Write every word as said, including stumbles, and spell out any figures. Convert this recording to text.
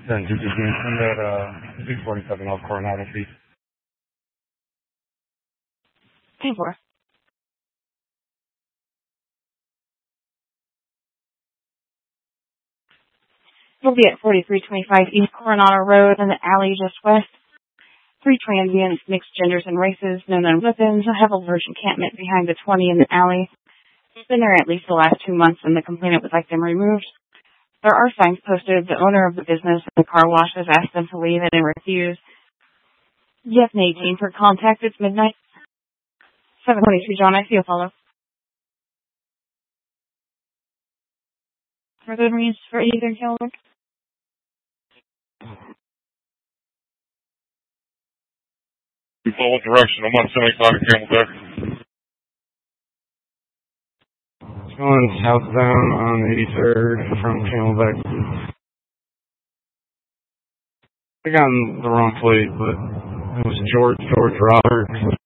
Then two fifteen, send that uh, six forty-seven off Coronado, please. ten four. We'll be at forty-three twenty-five East Coronado Road in the alley just west. Three transients, mixed genders and races, no known weapons, have a large encampment behind the twenty in the alley. It's been there at least the last two months and the complainant would like them removed. There are signs posted. The owner of the business and the car wash has asked them to leave and they refuse. You have an eighteen for contact. It's midnight. seven twenty-three John, I see a follow. Further reads for either Camelback? We follow direction. I'm on seventy-five at Camelback. Going southbound on eighty-third from Camelback. I got on the wrong plate, but it was George, George Robert.